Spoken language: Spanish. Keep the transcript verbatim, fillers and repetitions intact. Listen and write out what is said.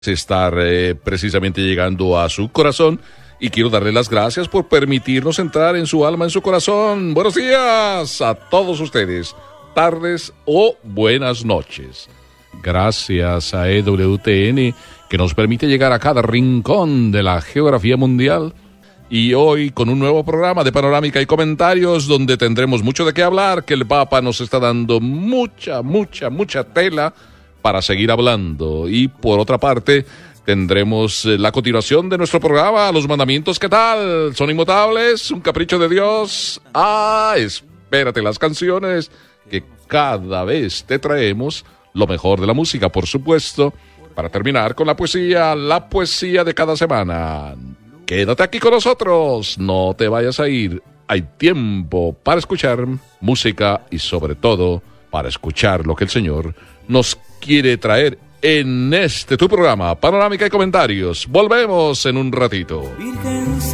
estar eh, precisamente llegando a su corazón y quiero darle las gracias por permitirnos entrar en su alma, en su corazón. Buenos días a todos ustedes, tardes o buenas noches. Gracias a E W T N que nos permite llegar a cada rincón de la geografía mundial y hoy con un nuevo programa de panorámica y comentarios donde tendremos mucho de qué hablar, que el Papa nos está dando mucha, mucha, mucha tela para seguir hablando. Y por otra parte, tendremos la continuación de nuestro programa, Los Mandamientos, ¿qué tal? ¿Son inmutables? ¿Un capricho de Dios? Ah, espérate las canciones, que cada vez te traemos lo mejor de la música, por supuesto, para terminar con la poesía, la poesía de cada semana. Quédate aquí con nosotros, no te vayas a ir. Hay tiempo para escuchar música y sobre todo para escuchar lo que el Señor nos quiere traer en este tu programa, Panorámica y Comentarios. Volvemos en un ratito.